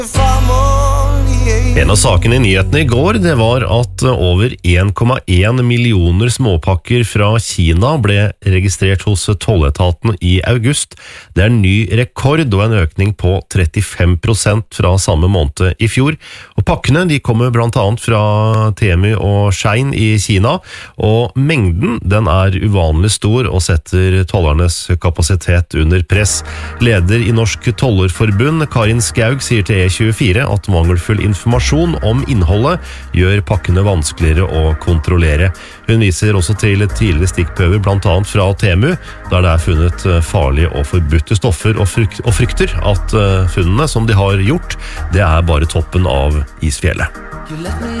En av sakene i nyhetene i går, det var at over 1,1 millioner småpakker fra Kina ble registrert hos tolletaten i august. Det er en ny rekord og en økning på 35% fra samme måned i fjor. Og pakkene de kommer blant annet fra Temu og Shein i Kina, og mengden den er uvanlig stor og setter tollernes kapasitet under press. Leder i Norsk Tollerforbund, Karin Skaug, sier til E24 at mangelfull informasjon om innholdet gjør pakkene vanskeligere å kontrollere. Hun viser også til tidligere stikkprøver blant annet fra Temu, der det er funnet farlige og forbudte stoffer og frykter at funnene som de har gjort, det er bare toppen av isfjellet.